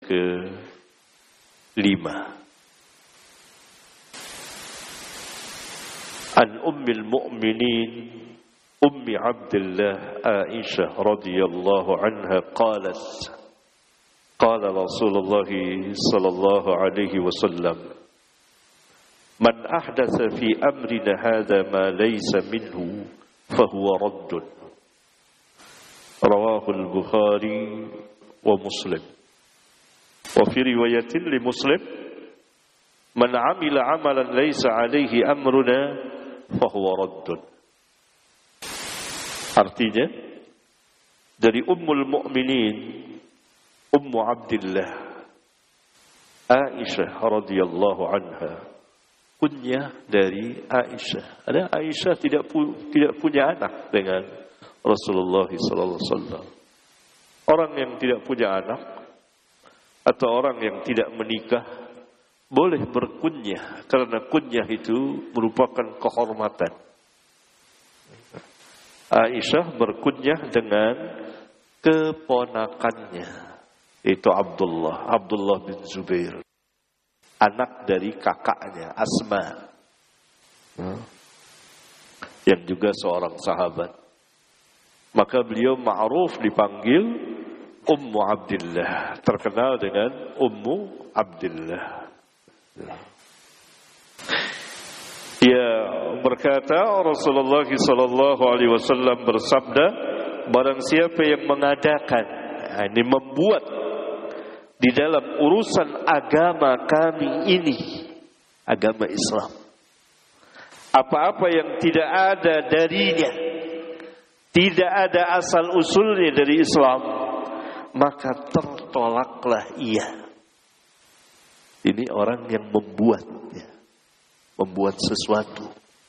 ke-5. An Ummil Mu'minin Ummi Abdullah Aisyah radhiyallahu anha qalat qala Rasulullah sallallahu alaihi wasallam man ahdatsa fi amrina hadha ma laysa minhu fahuwa raddun. Rawahu al-Bukhari wa Muslim. Wa fi riwayatin li Muslim man amila amalan laysa alaihi amruna fahuwa raddun. Artinya dari Ummul Mukminin Ummu Abdillah Aisyah radhiyallahu anha, kunyah dari Aisyah. Ada Aisyah tidak punya anak dengan Rasulullah sallallahu alaihi wasallam. Orang yang tidak punya anak atau orang yang tidak menikah boleh berkunyah karena kunyah itu merupakan kehormatan. Aisyah berkunyah dengan keponakannya, yaitu Abdullah bin Zubair, anak dari kakaknya Asma, yang juga seorang sahabat. Maka beliau ma'ruf dipanggil Ummu Abdillah, terkenal dengan Ummu Abdillah. Ia berkata, Rasulullah sallallahu alaihi wasallam bersabda, barang siapa yang mengadakan, ini membuat di dalam urusan agama kami ini, agama Islam, apa-apa yang tidak ada darinya, tidak ada asal usulnya dari Islam, maka tertolaklah ia. Ini orang yang membuat sesuatu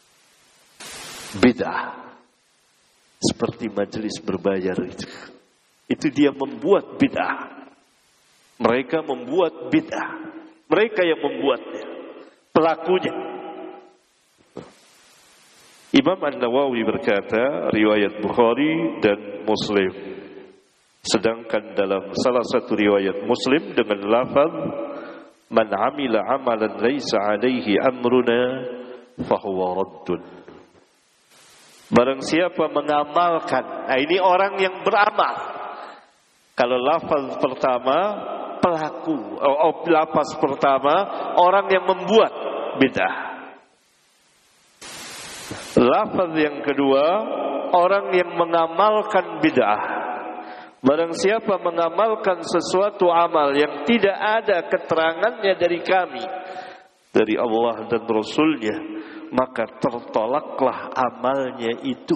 bid'ah, seperti majelis berbayar itu dia membuat bid'ah. Mereka membuat bid'ah, mereka yang membuatnya, pelakunya. Imam An-Nawawi berkata, riwayat Bukhari dan Muslim. Sedangkan dalam salah satu riwayat Muslim dengan lafaz man amila amalan laisa alaihi amruna fahuwa raddun. Barang siapa mengamalkan, ini orang yang beramal. Kalau lafaz pertama pelaku, lafaz pertama orang yang membuat bid'ah. Lafaz yang kedua orang yang mengamalkan bid'ah. Barang siapa mengamalkan sesuatu amal yang tidak ada keterangannya dari kami, dari Allah dan Rasulnya, maka tertolaklah amalnya itu.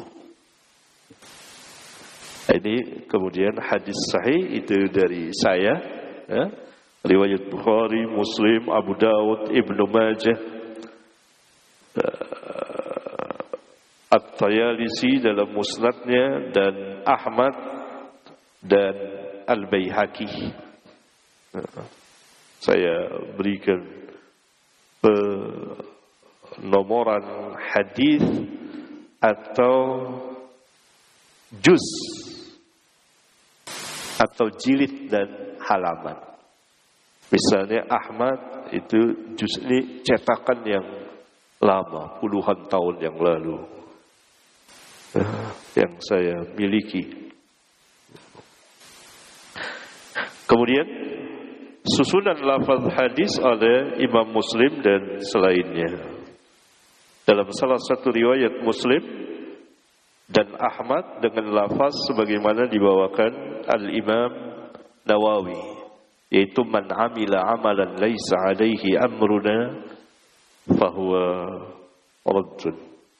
Ini kemudian hadis sahih itu dari saya, riwayat Bukhari, Muslim, Abu Dawud, Ibnu Majah, At-Tayalisi dalam musnadnya, dan Ahmad dan Al-Baihaqi. Saya berikan penomoran hadis atau juz atau jilid dan halaman. Misalnya Ahmad itu juz ini cetakan yang lama, puluhan tahun yang lalu, yang saya miliki. Kemudian susunan lafaz hadis oleh Imam Muslim dan selainnya. Dalam salah satu riwayat Muslim dan Ahmad dengan lafaz sebagaimana dibawakan Al-Imam Nawawi, yaitu man amila amalan laisa alaihi amruna fahuwa raddun.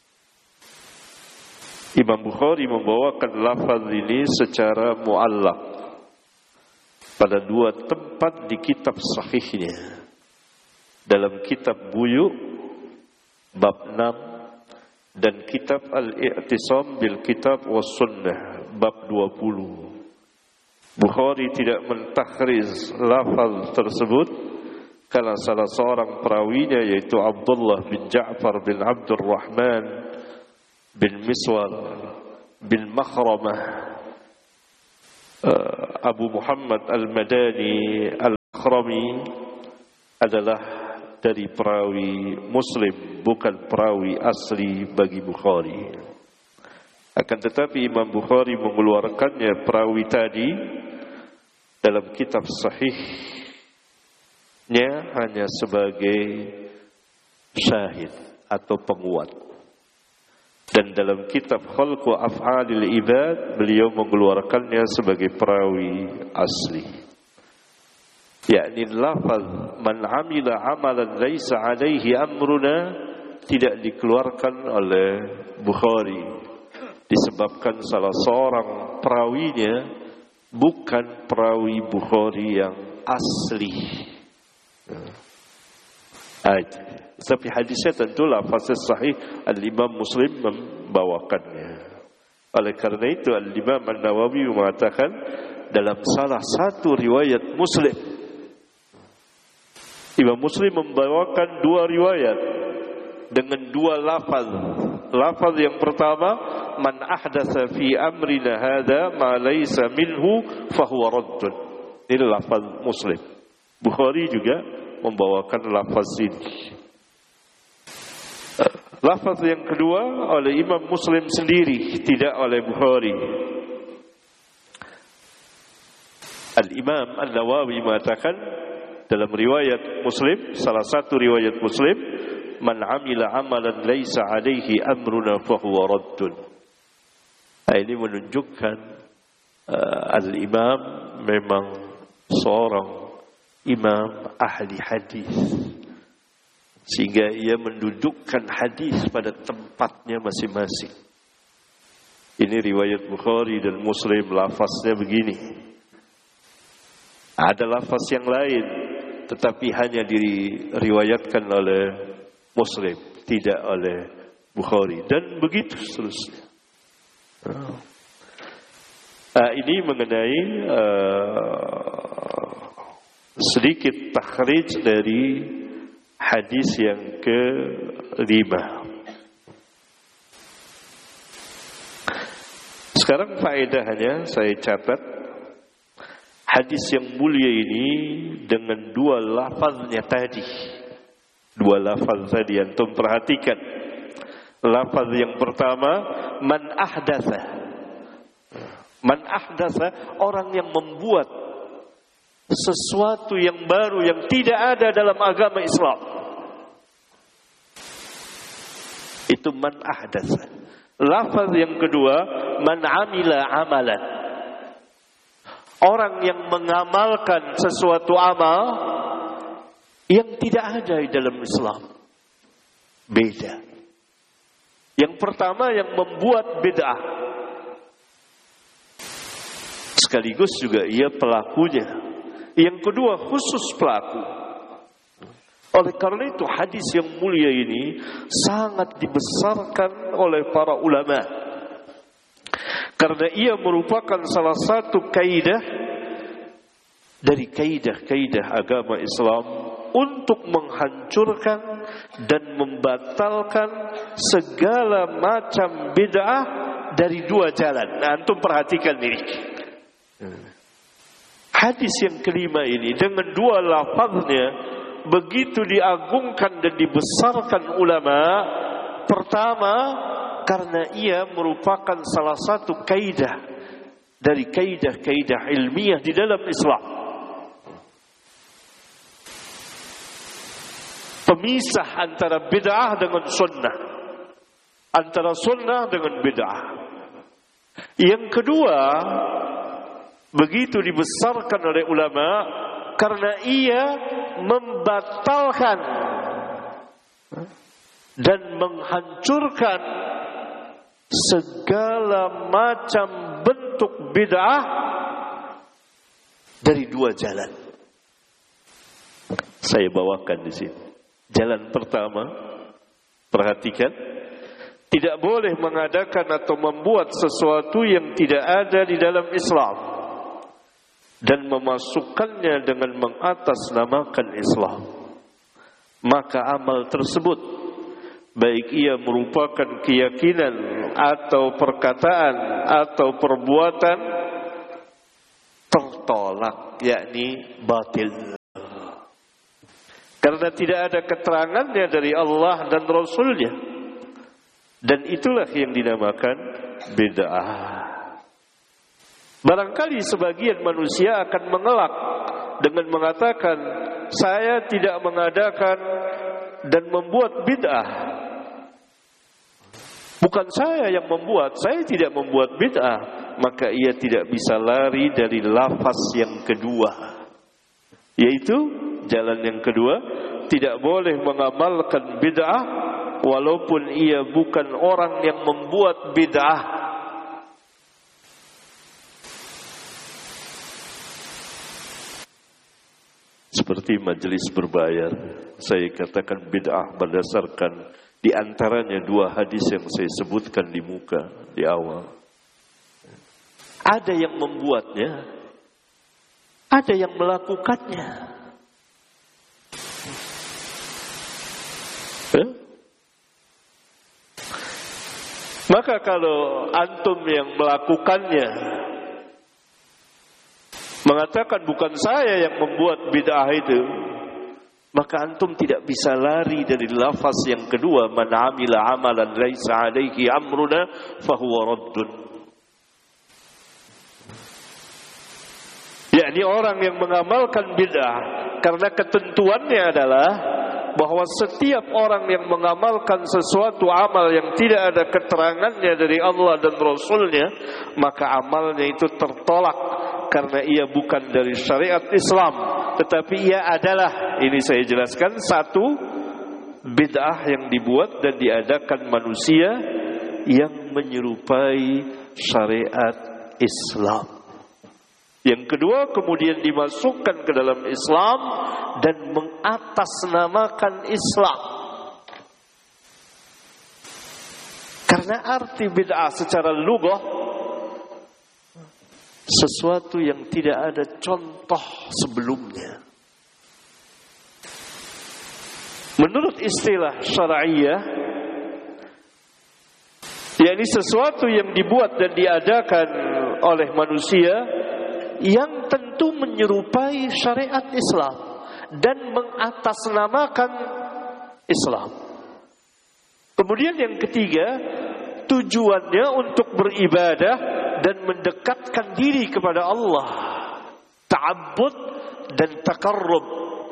Imam Bukhari membawakan lafaz ini secara muallaq pada dua tempat di kitab sahihnya. Dalam kitab Buyu bab 6 dan kitab Al-I'tisam bil Kitab was Sunnah bab 20. Bukhari tidak mentakhriz lafaz tersebut karena salah seorang perawinya, yaitu Abdullah bin Ja'far bin Abdurrahman bin Miswar bin Makhramah Abu Muhammad Al-Madani Al-Akhrami adalah dari perawi Muslim, bukan perawi asli bagi Bukhari. Akan tetapi Imam Bukhari mengeluarkannya perawi tadi dalam kitab sahihnya hanya sebagai syahid atau penguat. Dan dalam kitab Khalqu Af'alil Ibad beliau mengeluarkannya sebagai perawi asli. Yakni lafaz man amila amalan laisa alaihi amruna tidak dikeluarkan oleh Bukhari disebabkan salah seorang perawinya bukan perawi Bukhari yang asli. Tapi hadisnya tentu lafaz sahih Al-Imam Muslim membawakannya. Oleh karena itu Al-Imam An-Nawawi mengatakan dalam salah satu riwayat Muslim, Imam Muslim membawakan dua riwayat dengan dua lafaz. Lafaz yang pertama, man ahdatsa fi amrina hadza ma laysa minhu fahuwa raddun. Ini lafaz Muslim. Bukhari juga membawakan lafaz ini. Lafaz yang kedua oleh Imam Muslim sendiri, tidak oleh Bukhari. Al-Imam An-Nawawi mengatakan dalam riwayat Muslim, salah satu riwayat Muslim, man amila amalan laisa alaihi amruna fahuwa raddun. Ini menunjukkan Al-Imam memang seorang imam ahli hadis, sehingga ia mendudukkan hadis pada tempatnya masing-masing. Ini riwayat Bukhari dan Muslim, lafaznya begini. Ada lafaz yang lain, tetapi hanya diriwayatkan oleh Muslim, tidak oleh Bukhari, dan begitu seterusnya. Ini mengenai sedikit takhrij dari hadis yang ke-5. Sekarang faedahnya saya catat. Hadis yang mulia ini dengan dua lafaznya tadi. Dua lafaz tadi antum perhatikan. Lafaz yang pertama, man ahdatsa. Man ahdatsa, orang yang membuat sesuatu yang baru yang tidak ada dalam agama Islam. Itu man ahdatsa. Lafaz yang kedua, man amila amalan. Orang yang mengamalkan sesuatu amal yang tidak ada di dalam Islam. Beda. Yang pertama yang membuat bid'ah, sekaligus juga ia pelakunya. Yang kedua khusus pelaku. Oleh karena itu hadis yang mulia ini sangat dibesarkan oleh para ulama. Karena ia merupakan salah satu kaidah dari kaidah-kaidah agama Islam untuk menghancurkan dan membatalkan segala macam bid'ah dari dua jalan. Nah, antum perhatikan ini. Hadis yang kelima ini dengan dua lafaznya begitu diagungkan dan dibesarkan ulama. Pertama, karena ia merupakan salah satu kaidah dari kaidah-kaidah ilmiah di dalam Islam. Pemisah antara bid'ah dengan sunnah, antara sunnah dengan bid'ah. Yang kedua, begitu dibesarkan oleh ulama karena ia membatalkan dan menghancurkan segala macam bentuk bid'ah dari dua jalan. Saya bawakan di sini. Jalan pertama, perhatikan, tidak boleh mengadakan atau membuat sesuatu yang tidak ada di dalam Islam dan memasukkannya dengan mengatasnamakan Islam. Maka amal tersebut, baik ia merupakan keyakinan atau perkataan atau perbuatan, tertolak, yakni batil. Karena tidak ada keterangannya dari Allah dan Rasulnya. Dan itulah yang dinamakan bid'ah. Barangkali sebagian manusia akan mengelak dengan mengatakan, saya tidak mengadakan dan membuat bid'ah. Bukan saya yang membuat, saya tidak membuat bid'ah. Maka ia tidak bisa lari dari lafaz yang kedua, yaitu jalan yang kedua, tidak boleh mengamalkan bid'ah walaupun ia bukan orang yang membuat bid'ah. Seperti majelis berbayar, saya katakan bid'ah berdasarkan di antaranya 2 hadis yang saya sebutkan di muka di awal. Ada yang membuatnya, ada yang melakukannya. Maka kalau antum yang melakukannya mengatakan bukan saya yang membuat bid'ah itu, maka antum tidak bisa lari dari lafaz yang kedua, man amila amalan laisa alaihi amruna fahuwa raddun. Yakni orang yang mengamalkan bid'ah karena ketentuannya adalah bahwa setiap orang yang mengamalkan sesuatu amal yang tidak ada keterangannya dari Allah dan Rasulnya, maka amalnya itu tertolak karena ia bukan dari syariat Islam, tetapi ia adalah, ini saya jelaskan, satu bid'ah yang dibuat dan diadakan manusia yang menyerupai syariat Islam. Yang kedua, kemudian dimasukkan ke dalam Islam dan mengatasnamakan Islam. Karena arti bid'ah secara lughah sesuatu yang tidak ada contoh sebelumnya. Menurut istilah syar'iyah, yakni sesuatu yang dibuat dan diadakan oleh manusia yang tentu menyerupai syariat Islam dan mengatasnamakan Islam. Kemudian yang ketiga, tujuannya untuk beribadah dan mendekatkan diri kepada Allah, ta'abbud dan taqarrub.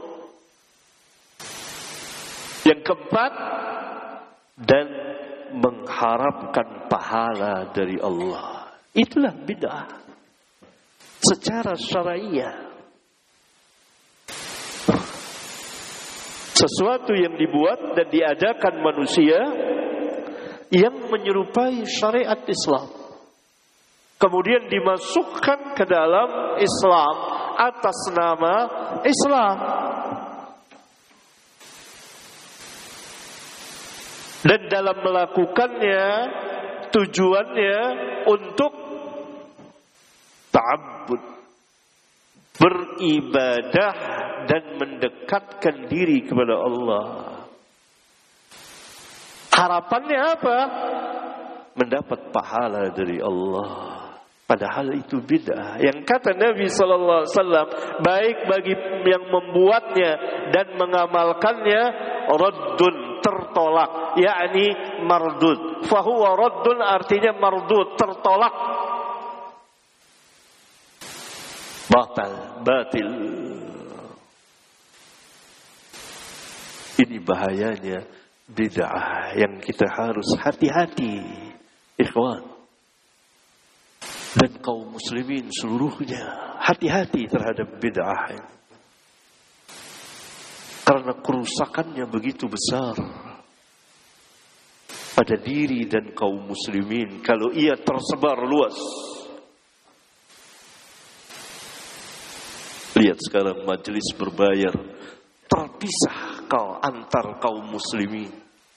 Yang keempat, dan mengharapkan pahala dari Allah. Itulah bid'ah secara syar'iyah. Sesuatu yang dibuat dan diadakan manusia yang menyerupai syariat Islam, kemudian dimasukkan ke dalam Islam atas nama Islam, dan dalam melakukannya tujuannya untuk ta'abbud, beribadah dan mendekatkan diri kepada Allah. Harapannya apa? Mendapat pahala dari Allah. Padahal itu bid'ah. Yang kata Nabi sallallahu alaihi wasallam, baik bagi yang membuatnya dan mengamalkannya, raddun, tertolak, yakni mardud. Fahuwa raddun artinya mardud, tertolak. Batil. Ini bahayanya bid'ah yang kita harus hati-hati, ikhwan, dan kaum muslimin seluruhnya hati-hati terhadap bid'ah ini. Karena kerusakannya begitu besar pada diri dan kaum muslimin kalau ia tersebar luas. Lihat sekarang majelis berbayar terpisah antar kaum muslimin.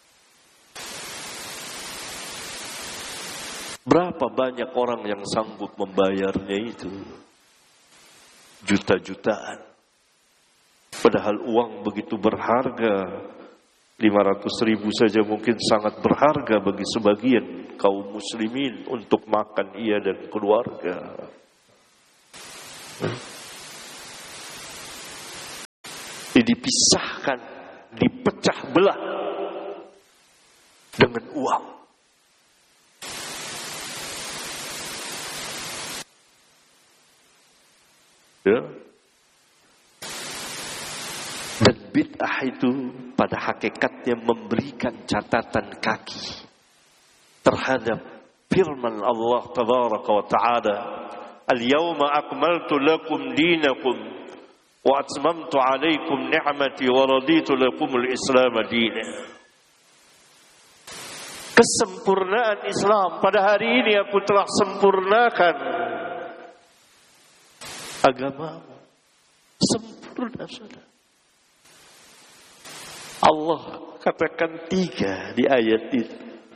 Berapa banyak orang yang sanggup membayarnya itu? Juta-jutaan. Padahal uang begitu berharga. 500.000 saja mungkin sangat berharga bagi sebagian kaum muslimin untuk makan ia dan keluarga. dipisahkan, dipecah belah dengan uang. Ya. Dan bid'ah itu pada hakikatnya memberikan catatan kaki terhadap firman Allah tabaraka wa ta'ala, "Al-yawma akmaltu lakum dinakum wa atmamtu 'alaikum ni'mati wa raditu lakumul Islam dinan." Kesempurnaan Islam, pada hari ini aku telah sempurnakan agamamu. Sempurna, saudara. Allah katakan 3 di ayat itu.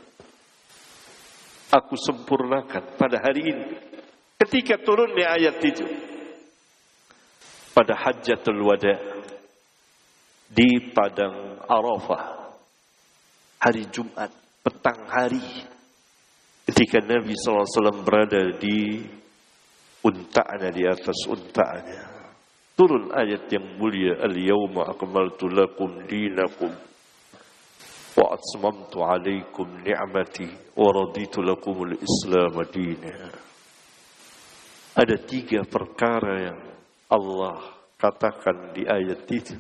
Aku sempurnakan pada hari ini. Ketika turunnya ayat itu, pada Hajjatul Wada di Padang Arafah, hari Jumat, petang hari, ketika Nabi SAW berada di untanya, di atas untanya, turun ayat yang mulia, "Al-yawma akmaltu lakum dinakum wa atmamtu 'alaikum ni'mati wa raditu lakumul Islam dinan." Ada 3 perkara yang Allah katakan di ayat itu.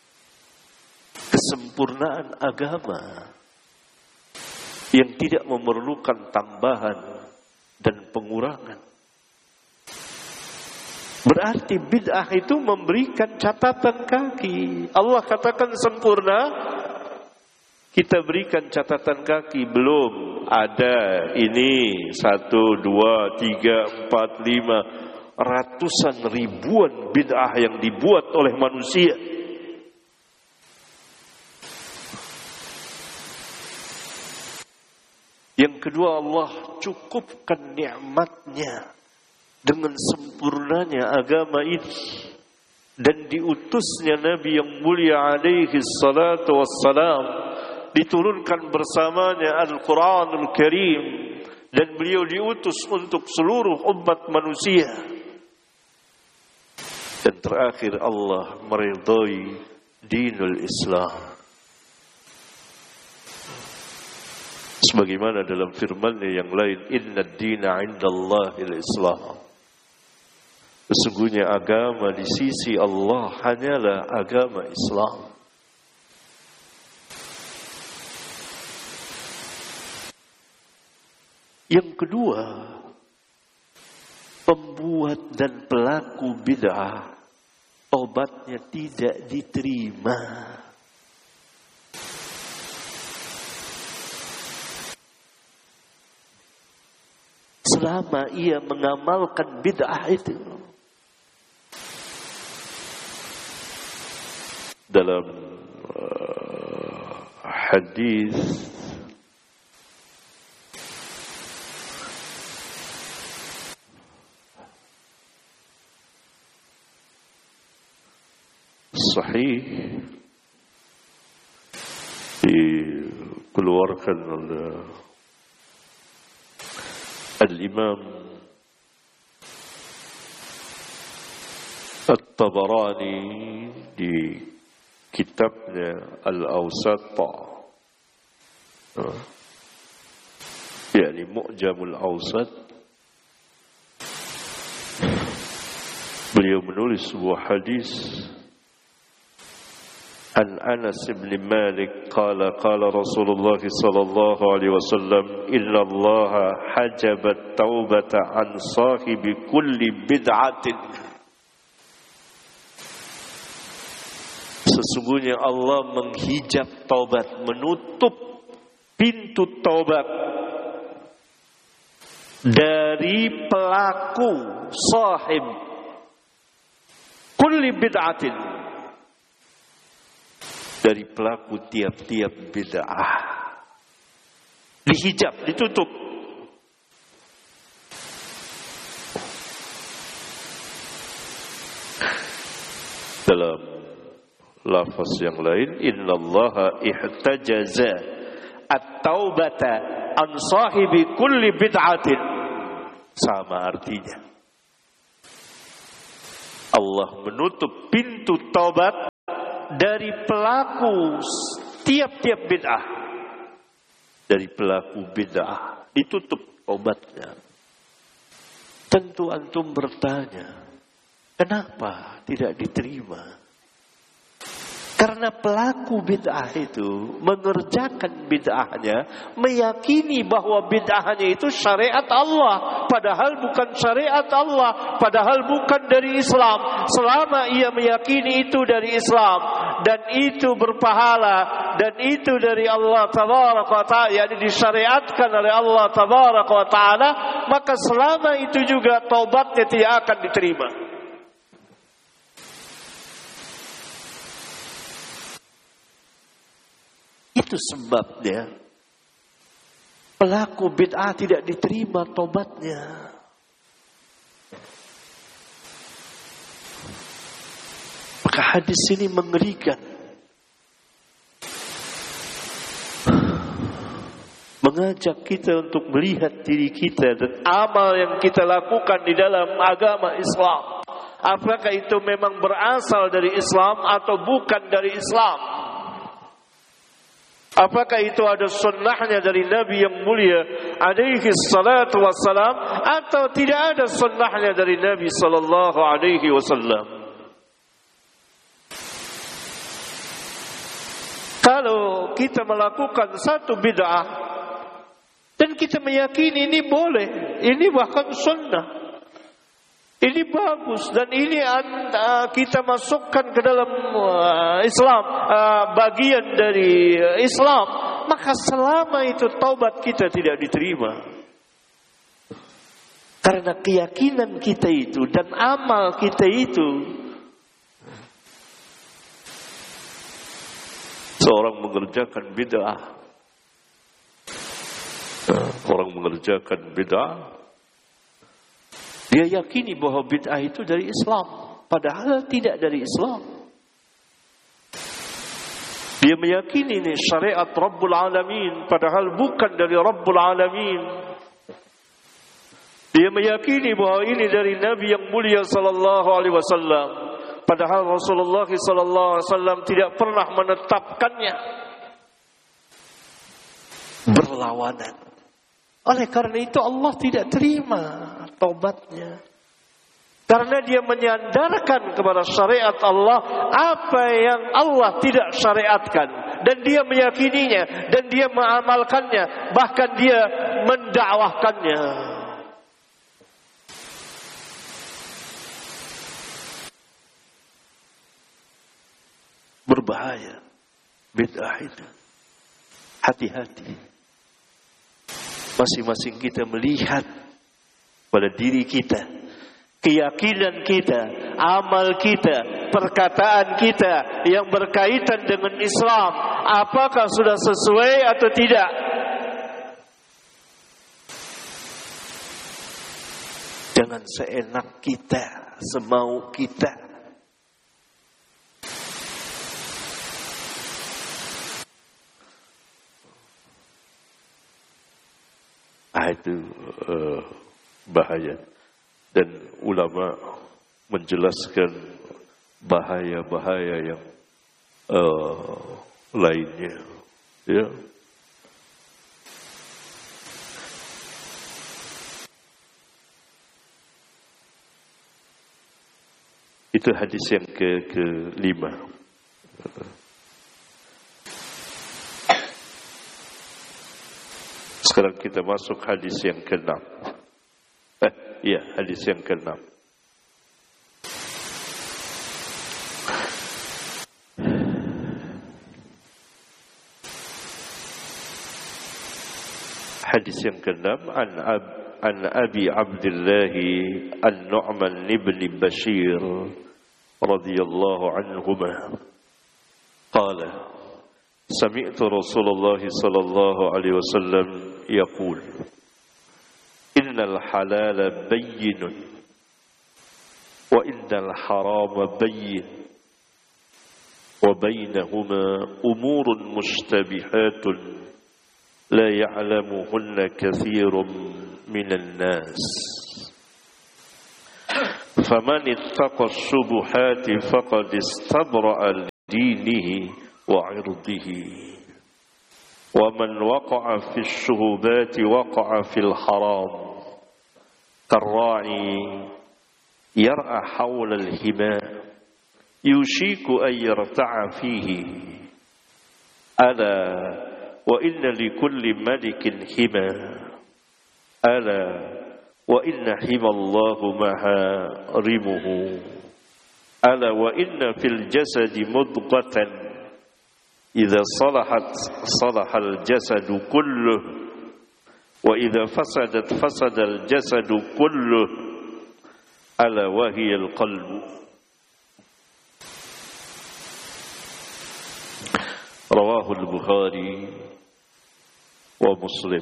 Kesempurnaan agama yang tidak memerlukan tambahan dan pengurangan. Berarti bid'ah itu memberikan catatan kaki. Allah katakan sempurna, kita berikan catatan kaki. Belum ada ini 1, 2, 3, 4, 5, ratusan ribuan bid'ah yang dibuat oleh manusia. Yang kedua, Allah cukupkan nikmatnya dengan sempurnanya agama ini, dan diutusnya Nabi yang mulia alaihi salatu wassalam, diturunkan bersamanya Al-Quranul Karim, dan beliau diutus untuk seluruh umat manusia. Dan terakhir Allah meridai dinul Islam. Sebagaimana dalam firman-Nya yang lain, "Inna ad-dina 'indallahil Islam." Sesungguhnya agama di sisi Allah hanyalah agama Islam. Yang kedua, pembuat dan pelaku bid'ah tobatnya tidak diterima. Selama ia mengamalkan bid'ah itu. Dalam hadis sahih dikeluarkan oleh Al-Imam At-Tabarani di kitabnya Al-Awsat, yakni Mu'jamul Awsat. Beliau menulis sebuah hadis an Anas bin Malik qala qala Rasulullah sallallahu alaihi wasallam, "Inna Allah hajabat taubata an sahibi kulli bid'atin." Sesungguhnya Allah menghijab taubat, menutup pintu taubat dari pelaku sahib kulli bid'atin, dari pelaku tiap-tiap bid'ah. Dihijab, ditutup. Dalam lafaz yang lain, innallaha ihtajaza at-taubata an sahibi kulli bid'atin. Sama artinya. Allah menutup pintu taubat dari pelaku tiap-tiap bid'ah. Dari pelaku bid'ah ditutup taubatnya. Tentu antum bertanya, kenapa tidak diterima? Karena pelaku bid'ah itu mengerjakan bid'ahnya, meyakini bahwa bid'ahnya itu syariat Allah, padahal bukan syariat Allah, padahal bukan dari Islam. Selama ia meyakini itu dari Islam dan itu berpahala dan itu dari Allah tabaraka wa ta'ala, yakni disyariatkan oleh Allah tabaraka wa ta'ala, maka selama itu juga taubatnya tidak akan diterima. Itu sebabnya pelaku bid'ah tidak diterima taubatnya. Maka hadis ini mengerikan, mengajak kita untuk melihat diri kita dan amal yang kita lakukan di dalam agama Islam. Apakah itu memang berasal dari Islam atau bukan dari Islam? Apakah itu ada sunnahnya dari Nabi yang mulia alaihi salatu wassalam, atau tidak ada sunnahnya dari Nabi sallallahu alaihi wasallam? Kalau kita melakukan satu bid'ah dan kita meyakini ini boleh, ini bahkan sunnah, ini bagus dan ini kita masukkan ke dalam Islam, bagian dari Islam, maka selama itu taubat kita tidak diterima. Karena keyakinan kita itu dan amal kita itu. Seorang mengerjakan bid'ah, orang mengerjakan bid'ah, dia yakini bahwa bid'ah itu dari Islam, padahal tidak dari Islam. Dia meyakini ini syariat Rabbul Alamin, padahal bukan dari Rabbul Alamin. Dia meyakini bahwa ini dari Nabi yang mulia sallallahu alaihi wasallam, padahal Rasulullah sallallahu alaihi wasallam tidak pernah menetapkannya. Berlawanan. Oleh karena itu Allah tidak terima taubatnya. Karena dia menyandarkan kepada syariat Allah apa yang Allah tidak syariatkan, dan dia meyakininya dan dia mengamalkannya, bahkan dia mendakwahkannya. Berbahaya bid'ah itu. Hati-hati. Masing-masing kita melihat pada diri kita, keyakinan kita, amal kita, perkataan kita yang berkaitan dengan Islam, apakah sudah sesuai atau tidak? Jangan seenak kita, semau kita. Itu bahaya, dan ulama menjelaskan bahaya-bahaya yang lainnya, ya. Itu hadis yang kelima. Sekarang kita masuk hadis yang ke-6. Hadis yang ke-6. Hadis yang ke-6 an Abi Abdullah An-Nu'man ibn Bashir radhiyallahu anhuma qala سمعت رسول الله صلى الله عليه وسلم يقول إن الحلال بين وإن الحرام بين وبينهما أمور مشتبهات لا يعلمهن كثير من الناس فمن اتقى الشبهات فقد استبرأ دينه وعرضه ومن وقع في الشهبات وقع في الحرام كالراعي يرعى حول الحمى يوشك أن يرتع فيه ألا وإن لكل ملك حمى ألا وإن حمى الله محارمه ألا وإن في الجسد مضغة إذا صلحت صلح الجسد كله وإذا فسدت فسد الجسد كله ألا وهي القلب. رواه البخاري ومسلم.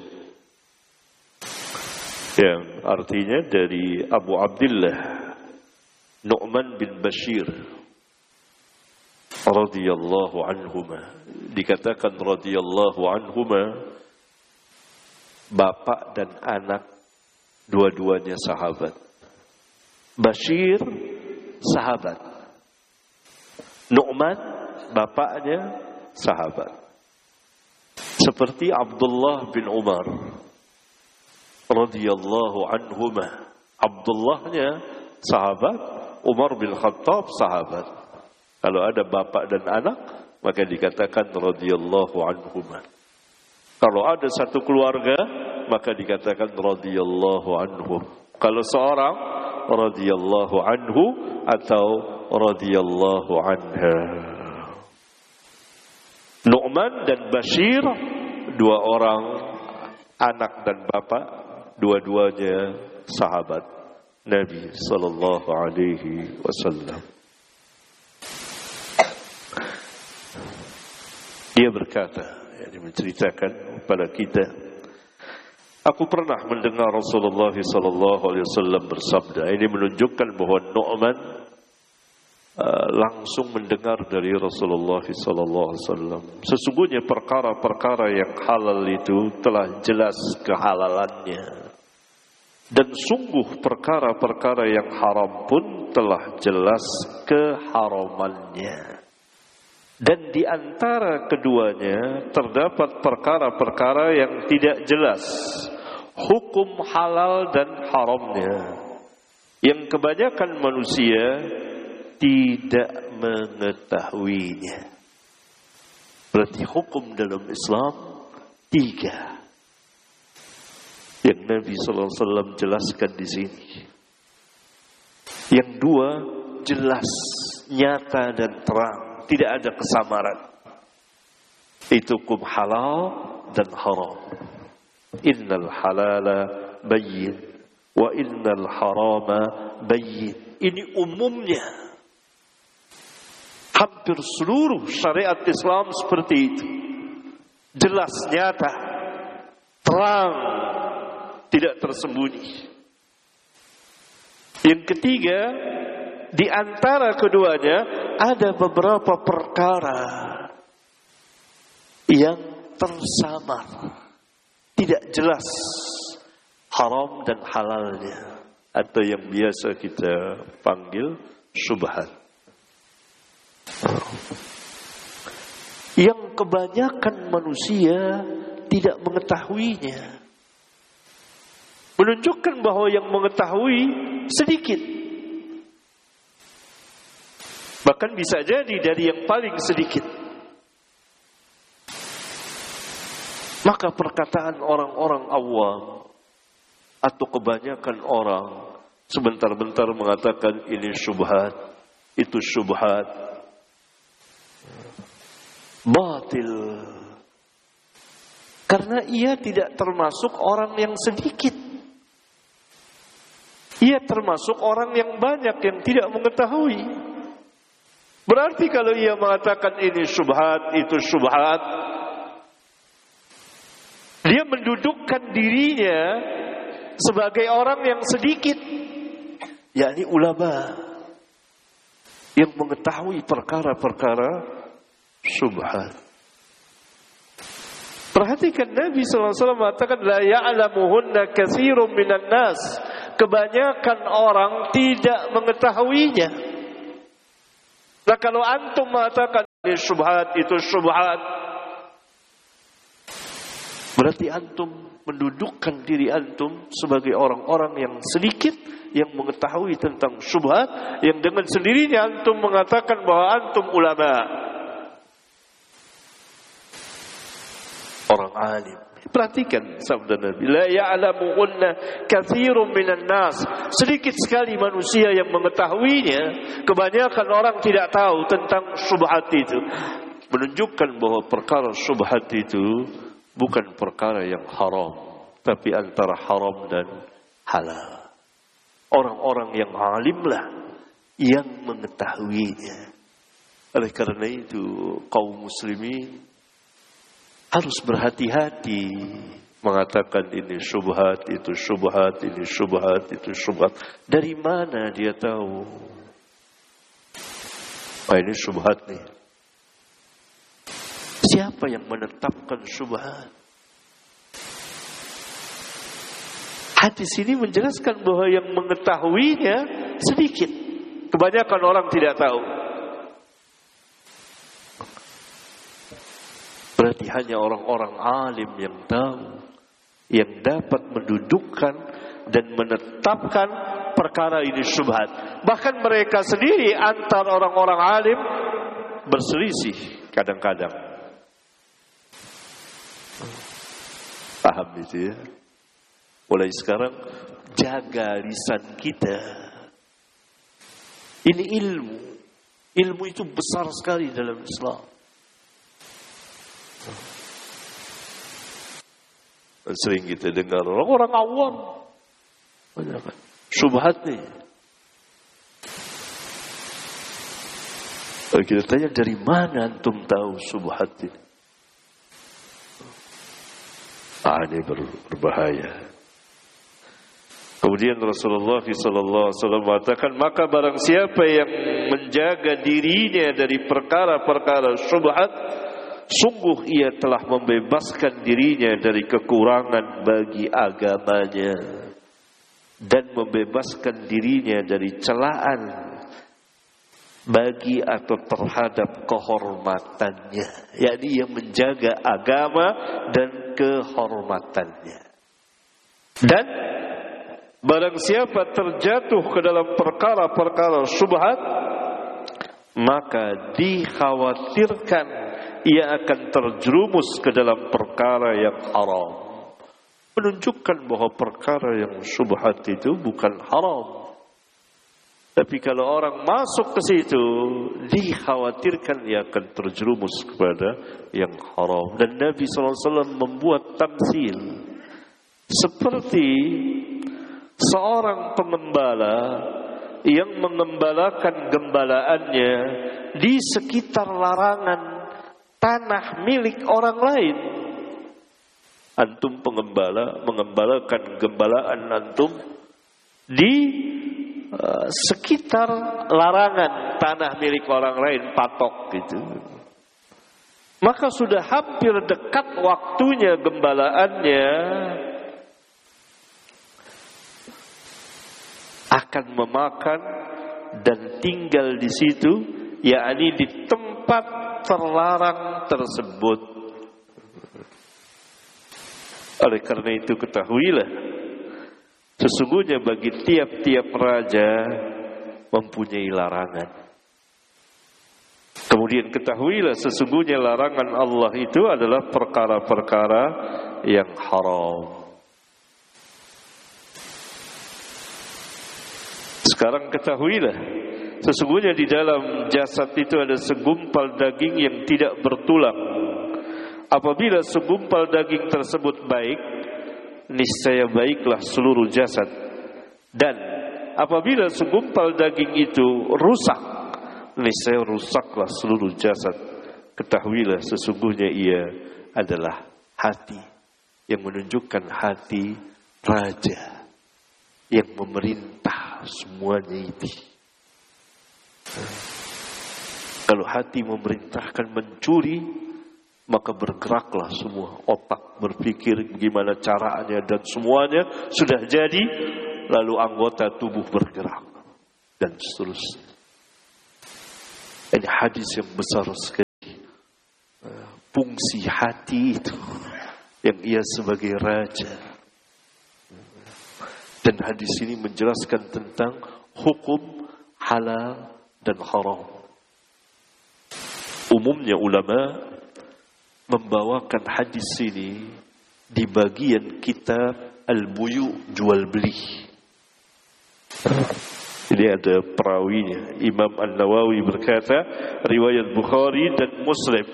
Yang artinya dari Abu Abdullah Nu'man bin Bashir radhiyallahu anhuma, dikatakan radhiyallahu anhuma, bapak dan anak dua-duanya sahabat. Bashir sahabat, Nu'man bapaknya sahabat. Seperti Abdullah bin Umar radhiyallahu anhuma, Abdullahnya sahabat, Umar bin Khattab sahabat. Kalau ada bapak dan anak, maka dikatakan radhiyallahu anhuma. Kalau ada satu keluarga, maka dikatakan radhiyallahu anhum. Kalau seorang, radhiyallahu anhu atau radhiyallahu anha. Nu'man dan Bashir, dua orang anak dan bapak, dua-duanya sahabat Nabi sallallahu alaihi wasallam. Dia berkata, menceritakan kepada kita, aku pernah mendengar Rasulullah sallallahu alaihi wasallam bersabda. Ini menunjukkan bahwa Nu'man langsung mendengar dari Rasulullah sallallahu alaihi wasallam. Sesungguhnya perkara-perkara yang halal itu telah jelas kehalalannya, dan sungguh perkara-perkara yang haram pun telah jelas keharamannya. Dan di antara keduanya terdapat perkara-perkara yang tidak jelas hukum halal dan haramnya, yang kebanyakan manusia tidak mengetahuinya. Berarti hukum dalam Islam tiga yang Nabi sallallahu alaihi wasallam jelaskan di sini. Yang dua jelas, nyata dan terang, tidak ada kesamaran. Itu hukum halal dan haram. Innal halala bayyin wa innal harama bayyin. Ini umumnya. Hampir seluruh syariat Islam seperti itu. Jelas, nyata, terang, tidak tersembunyi. Yang ketiga, di antara keduanya ada beberapa perkara yang tersamar, tidak jelas haram dan halalnya, atau yang biasa kita panggil syubhat, yang kebanyakan manusia tidak mengetahuinya. Menunjukkan bahwa yang mengetahui sedikit. Bahkan bisa jadi dari yang paling sedikit. Maka perkataan orang-orang awam atau kebanyakan orang sebentar-bentar mengatakan ini syubhat, itu syubhat, batil. Karena ia tidak termasuk orang yang sedikit. Ia termasuk orang yang banyak yang tidak mengetahui. Berarti kalau ia mengatakan ini syubhat, itu syubhat, dia mendudukkan dirinya sebagai orang yang sedikit, yakni ulama yang mengetahui perkara-perkara syubhat. Perhatikan Nabi SAW mengatakan la ya'lamuhunna katsirun minan nas. Kebanyakan orang tidak mengetahuinya. Nah kalau antum mengatakan ini syubhat, itu syubhat. Berarti antum mendudukkan diri antum sebagai orang-orang yang sedikit yang mengetahui tentang syubhat, yang dengan sendirinya antum mengatakan bahwa antum ulama, orang alim. Perhatikan sabda Nabi, la ya'lamuhunna katsirun minan nas. Sedikit sekali manusia yang mengetahuinya, kebanyakan orang tidak tahu tentang syubhat itu. Menunjukkan bahwa perkara syubhat itu bukan perkara yang haram, tapi antara haram dan halal. Orang-orang yang alimlah yang mengetahuinya. Oleh karena itu kaum muslimin harus berhati-hati mengatakan ini syubhat, itu syubhat, ini syubhat, itu syubhat. Dari mana dia tahu? Ini syubhat nih. Siapa yang menetapkan syubhat? Hadis ini menjelaskan bahwa yang mengetahuinya sedikit. Kebanyakan orang tidak tahu. Berarti hanya orang-orang alim yang tahu, yang dapat mendudukkan dan menetapkan perkara ini syubhat. Bahkan mereka sendiri antar orang-orang alim berselisih kadang-kadang. Paham itu ya? Mulai sekarang jaga lisan kita. Ini ilmu. Ilmu itu besar sekali dalam Islam. Sering kita dengar orang awam syubhat nih. Kita tanya, dari mana antum tahu syubhat ini? Ini berbahaya. Kemudian Rasulullah SAW mengatakan, maka barang siapa yang menjaga dirinya dari perkara-perkara syubhat, sungguh ia telah membebaskan dirinya dari kekurangan bagi agamanya dan membebaskan dirinya dari celaan bagi atau terhadap kehormatannya, yakni yang menjaga agama dan kehormatannya. Dan barang siapa terjatuh ke dalam perkara-perkara syubhat, maka dikhawatirkan ia akan terjerumus ke dalam perkara yang haram. Menunjukkan bahwa perkara yang syubhat itu bukan haram. Tapi kalau orang masuk ke situ, dikhawatirkan ia akan terjerumus kepada yang haram. Dan Nabi SAW membuat tamsil. Seperti seorang pengembala yang mengembalakan gembalaannya di sekitar larangan tanah milik orang lain. Antum pengembala mengembalakan gembalaan antum di sekitar larangan tanah milik orang lain, patok gitu. Maka sudah hampir dekat waktunya gembalaannya akan memakan dan tinggal di situ, yakni di tempat terlarang tersebut. Oleh karena itu ketahuilah, sesungguhnya bagi tiap-tiap raja mempunyai larangan. Kemudian ketahuilah, sesungguhnya larangan Allah itu adalah perkara-perkara yang haram. Sekarang ketahuilah, sesungguhnya di dalam jasad itu ada segumpal daging yang tidak bertulang. Apabila segumpal daging tersebut baik, niscaya baiklah seluruh jasad. Dan apabila segumpal daging itu rusak, niscaya rusaklah seluruh jasad. Ketahuilah, sesungguhnya ia adalah hati, yang menunjukkan hati raja yang memerintah semuanya ini. Kalau hati memerintahkan mencuri, maka bergeraklah semua otak, berpikir bagaimana caranya, dan semuanya sudah jadi, lalu anggota tubuh bergerak dan seterusnya. Ini hadis yang besar sekali. fungsi hati itu yang ia sebagai raja. Dan hadis ini menjelaskan tentang hukum halal dan haram. Umumnya ulama membawakan hadis ini di bagian kitab al-buyu, jual beli. Ini ada perawinya. Imam An-Nawawi berkata, riwayat Bukhari dan Muslim.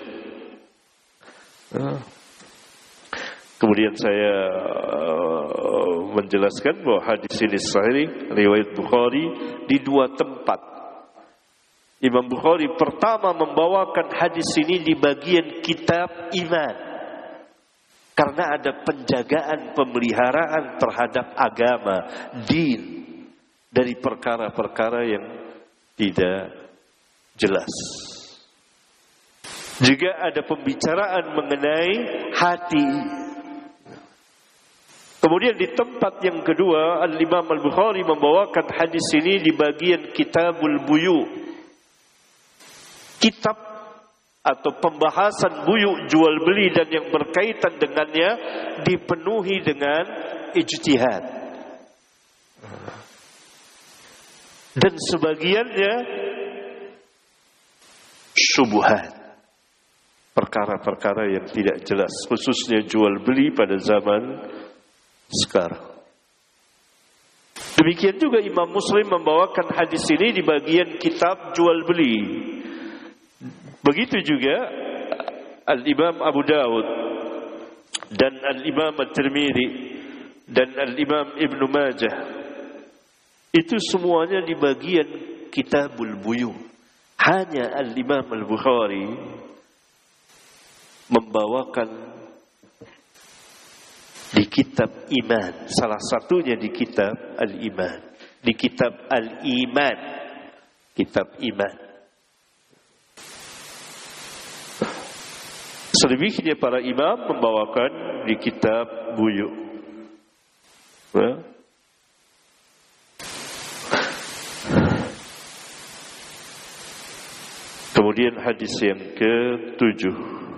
Kemudian saya menjelaskan bahwa hadis ini sahih, riwayat Bukhari di dua tempat. Imam Bukhari pertama membawakan hadis ini di bagian kitab iman, karena ada penjagaan, pemeliharaan terhadap agama, din, dari perkara-perkara yang tidak jelas. Juga ada pembicaraan mengenai hati. Kemudian di tempat yang kedua, Al-Imam Al-Bukhari membawakan hadis ini di bagian Kitabul Buyu. Kitab atau pembahasan buyu, jual beli dan yang berkaitan dengannya dipenuhi dengan ijtihad. Dan sebagiannya syubhat, perkara-perkara yang tidak jelas, khususnya jual beli pada zaman sekarang. Demikian juga Imam Muslim membawakan hadis ini di bagian kitab jual beli. Begitu juga Al-Imam Abu Dawud dan Al-Imam At-Tirmidzi dan Al-Imam Ibnu Majah. Itu semuanya di bagian Kitabul Buyu. Hanya Al-Imam Al-Bukhari membawakan di kitab iman, salah satunya di kitab Al-Iman, di kitab Al-Iman, kitab iman. Selebihnya para imam membawakan di kitab buyu. Kemudian hadis yang ke-7.